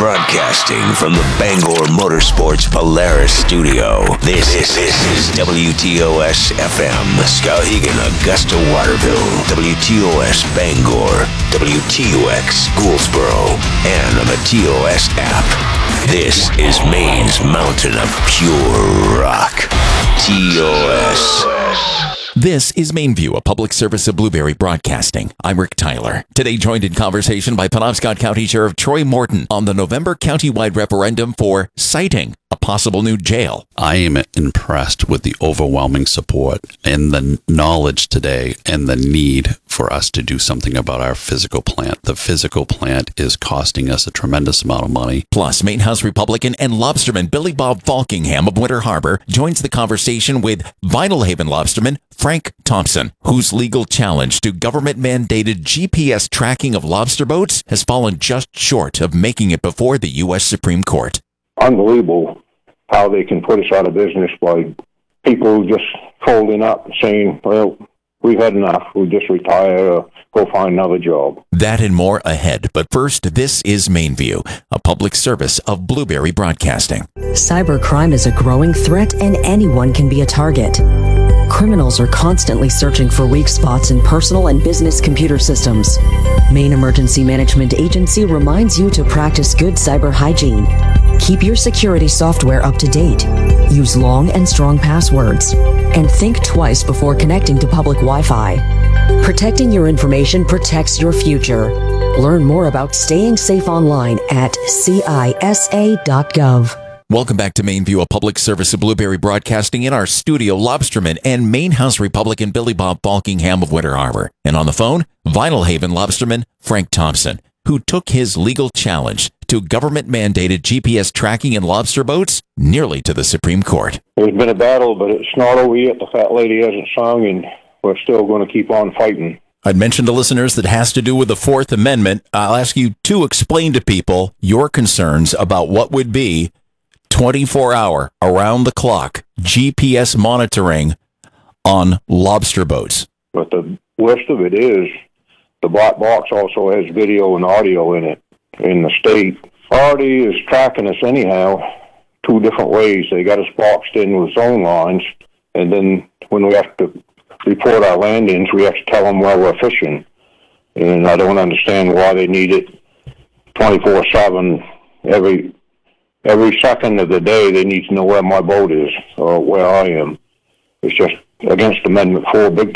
Broadcasting from the Bangor Motorsports Polaris studio. This is WTOS FM, Skowhegan, Augusta, Waterville, WTOS Bangor, WTUX Gouldsboro, and on the TOS app. This is Maine's mountain of pure rock. TOS. This is Mainview, a public service of Blueberry Broadcasting. I'm Rick Tyler. Today joined in conversation by Penobscot County Sheriff Troy Morton on the November countywide referendum for citing a possible new jail. I am impressed with the overwhelming support and the knowledge today and the need for us to do something about our physical plant. The physical plant is costing us a tremendous amount of money. Plus, Maine House Republican and lobsterman Billy Bob Falkingham of Winter Harbor joins the conversation with Vinyl Haven lobsterman Frank Thompson, whose legal challenge to government-mandated GPS tracking of lobster boats has fallen just short of making it before the U.S. Supreme Court. Unbelievable how they can put us out of business by people just folding up and saying, well, we've had enough, we'll just retire, go find another job. That and more ahead. But first, this is Mainview, a public service of Blueberry Broadcasting. Cybercrime is a growing threat and anyone can be a target. Criminals are constantly searching for weak spots in personal and business computer systems. Maine Emergency Management Agency reminds you to practice good cyber hygiene. Keep your security software up to date. Use long and strong passwords. And think twice before connecting to public Wi-Fi. Protecting your information protects your future. Learn more about staying safe online at CISA.gov. Welcome back to Mainview, a public service of Blueberry Broadcasting. In our studio, lobsterman and Maine House Republican Billy Bob Falkingham of Winter Harbor. And on the phone, Vinyl Haven lobsterman Frank Thompson, who took his legal challenge to government-mandated GPS tracking in lobster boats nearly to the Supreme Court. There's been a battle, but it's not over yet. The fat lady hasn't sung, and we're still going to keep on fighting. I'd mentioned to listeners that has to do with the Fourth Amendment. I'll ask you to explain to people your concerns about what would be 24-hour, around-the-clock GPS monitoring on lobster boats. But the worst of it is the black box also has video and audio in it. In the state, already is tracking us anyhow, two different ways. They got us boxed in with zone lines, and then when we have to report our landings, we have to tell them where we're fishing. And I don't understand why they need it 24/7. Every second of the day, they need to know where my boat is or where I am. It's just against Amendment 4 big